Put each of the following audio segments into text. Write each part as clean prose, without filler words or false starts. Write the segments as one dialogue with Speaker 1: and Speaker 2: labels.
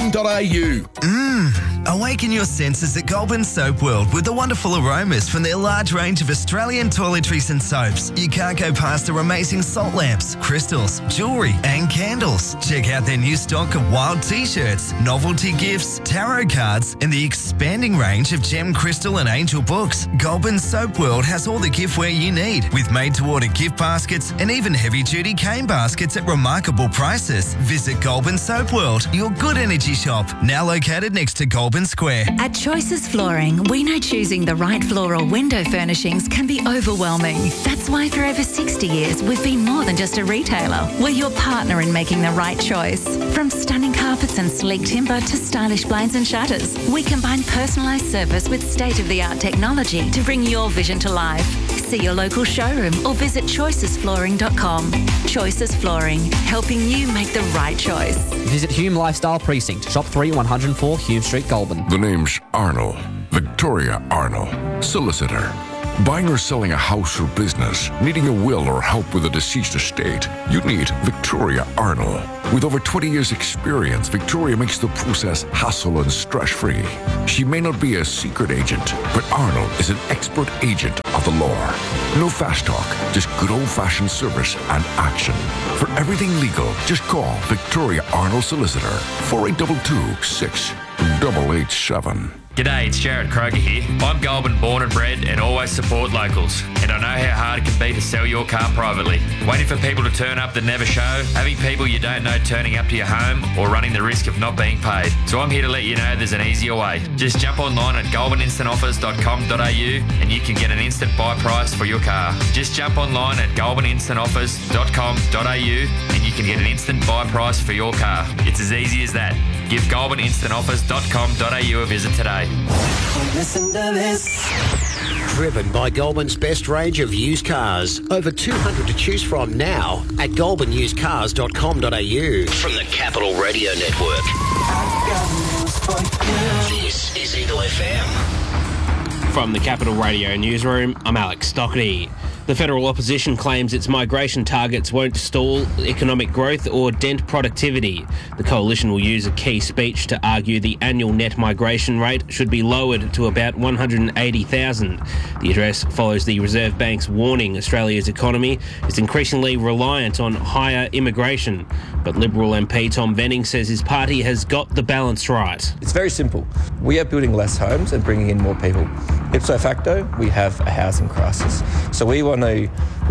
Speaker 1: Awaken your senses at Goulburn Soap World with the wonderful aromas from their large range of Australian toiletries and soaps. You can't go past their amazing salt lamps, crystals, jewellery and candles. Check out their new stock of wild t-shirts, novelty gifts, tarot cards and the expanding range of gem, crystal and angel books. Goulburn Soap World has all the giftware you need with made-to-order gift baskets and even heavy-duty cane baskets at remarkable prices. Visit Goulburn Soap World, your good energy shop, now located next to Goulburn Square.
Speaker 2: At Choices Flooring, we know choosing the right floor or window furnishings can be overwhelming. That's why for over 60 years, we've been more than just a retailer. We're your partner in making the right choice. From stunning carpets and sleek timber to stylish blinds and shutters, we combine personalised service with state-of-the-art technology to bring your vision to life. See your local showroom or visit choicesflooring.com. Choices Flooring, helping you make the right choice.
Speaker 3: Visit Hume Lifestyle Precinct, Shop 3, 104 Hume Street, Goulburn.
Speaker 4: The name's Arnold, Victoria Arnold, solicitor. Buying or selling a house or business, needing a will or help with a deceased estate, you need Victoria Arnold. With over 20 years' experience, Victoria makes the process hassle and stress-free. She may not be a secret agent, but Arnold is an expert agent of the law. No fast talk, just good old-fashioned service and action. For everything legal, just call Victoria Arnold Solicitor, 4822-6887.
Speaker 5: G'day, it's Jared Kroger here. I'm Goulburn born and bred and always support locals. And I know how hard it can be to sell your car privately. Waiting for people to turn up that never show, having people you don't know turning up to your home, or running the risk of not being paid. So I'm here to let you know there's an easier way. Just jump online at goulburninstantoffers.com.au and you can get an instant buy price for your car. Just jump online at goulburninstantoffers.com.au and you can get an instant buy price for your car. It's as easy as that. Give goulburninstantoffers.com.au a visit today.
Speaker 6: Listen to this. Driven by Goulburn's best range of used cars. Over 200 to choose from now at goulburnusedcars.com.au. From the Capital Radio Network. This is Eagle FM.
Speaker 7: From the Capital Radio newsroom, I'm Alex Stockley. The federal opposition claims its migration targets won't stall economic growth or dent productivity. The coalition will use a key speech to argue the annual net migration rate should be lowered to about 180,000. The address follows the Reserve Bank's warning Australia's economy is increasingly reliant on higher immigration. But Liberal MP Tom Venning says his party has got the balance right.
Speaker 8: It's very simple. We are building less homes and bringing in more people. Ipso facto, we have a housing crisis. So we want to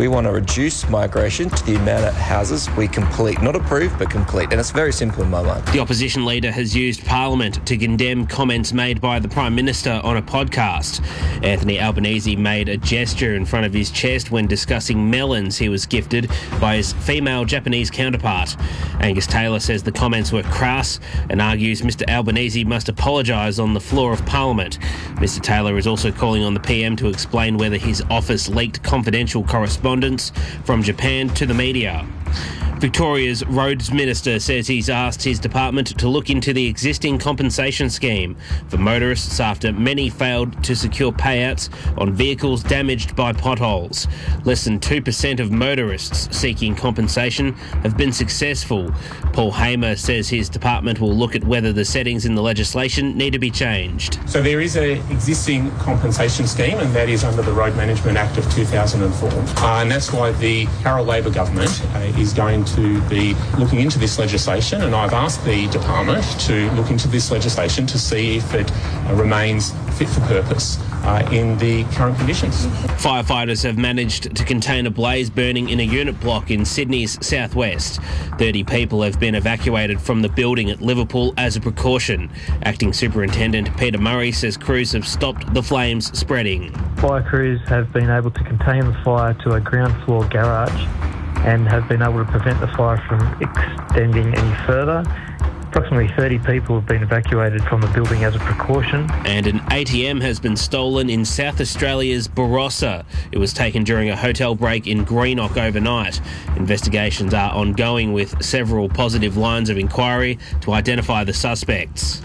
Speaker 8: reduce migration to the amount of houses we complete, not approve, but complete. And it's very simple in my mind.
Speaker 7: The opposition leader has used Parliament to condemn comments made by the Prime Minister on a podcast. Anthony Albanese made a gesture in front of his chest when discussing melons he was gifted by his female Japanese counterpart. Angus Taylor says the comments were crass and argues Mr Albanese must apologise on the floor of Parliament. Mr Taylor is also calling on the PM to explain whether his office leaked confidential correspondence from Japan to the media. Victoria's Roads Minister says he's asked his department to look into the existing compensation scheme for motorists after many failed to secure payouts on vehicles damaged by potholes. Less than 2% of motorists seeking compensation have been successful. Paul Hamer says his department will look at whether the settings in the legislation need to be changed.
Speaker 9: So there is an existing compensation scheme, and that is under the Road Management Act of 2004. And that's why the Carroll Labor government is going to be looking into this legislation, and I've asked the department to look into this legislation to see if it remains fit for purpose in the current conditions.
Speaker 7: Firefighters have managed to contain a blaze burning in a unit block in Sydney's southwest. 30 people have been evacuated from the building at Liverpool as a precaution. Acting Superintendent Peter Murray says crews have stopped the flames spreading.
Speaker 10: Fire crews have been able to contain the fire to a ground floor garage and have been able to prevent the fire from extending any further. Approximately 30 people have been evacuated from the building as a precaution.
Speaker 7: And an ATM has been stolen in South Australia's Barossa. It was taken during a hotel break in Greenock overnight. Investigations are ongoing with several positive lines of inquiry to identify the suspects.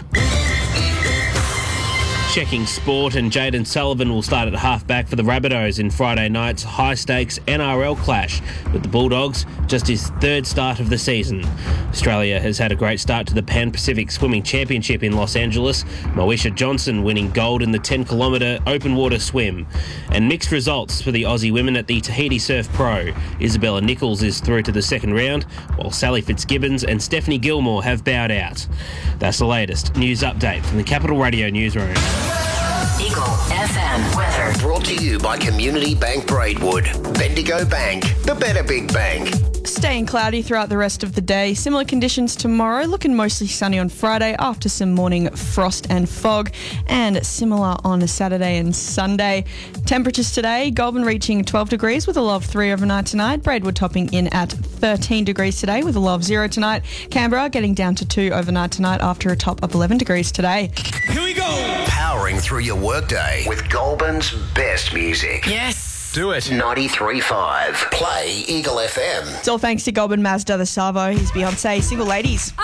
Speaker 7: Checking sport, and Jayden Sullivan will start at half-back for the Rabbitohs in Friday night's high-stakes NRL clash with the Bulldogs, just his third start of the season. Australia has had a great start to the Pan Pacific Swimming Championship in Los Angeles. Moesha Johnson winning gold in the 10-kilometre open water swim. And mixed results for the Aussie women at the Tahiti Surf Pro. Isabella Nichols is through to the second round, while Sally Fitzgibbons and Stephanie Gilmore have bowed out. That's the latest news update from the Capital Radio newsroom.
Speaker 6: Eagle FM weather. Brought to you by Community Bank Braidwood. Bendigo Bank, the better big bank.
Speaker 11: Staying cloudy throughout the rest of the day. Similar conditions tomorrow, looking mostly sunny on Friday after some morning frost and fog, and similar on Saturday and Sunday. Temperatures today, Goulburn reaching 12 degrees with a low of 3 overnight tonight. Braidwood topping in at 13 degrees today with a low of 0 tonight. Canberra getting down to 2 overnight tonight after a top of 11 degrees today.
Speaker 6: Here we go. Powering through your workday with Goulburn's best music.
Speaker 11: Yes.
Speaker 6: Do it. 93.5. Play Eagle FM.
Speaker 11: It's all thanks to Goulburn Mazda, the Savo, his Beyonce, Single Ladies.